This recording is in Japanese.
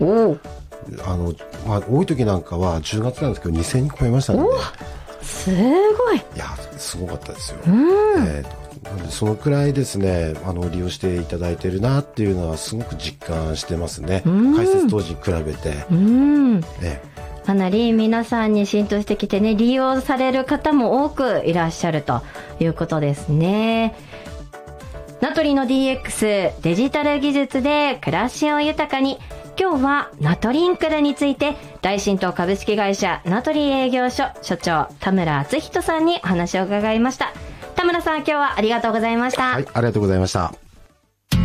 お多い時なんかは10月なんですけど2000人超えましたので、 すごい。 いやすごかったですよ。なのでそのくらいですね、利用していただいてるなっていうのはすごく実感してますね。開設当時に比べて。 かなり皆さんに浸透してきてね、利用される方も多くいらっしゃるということですね。ナトリの DX デジタル技術で暮らしを豊かに。今日はナトリンクルについて大新東株式会社ナトリ営業所所長田村敦人さんにお話を伺いました。田村さん、今日はありがとうございました。 はい、ありがとうございました。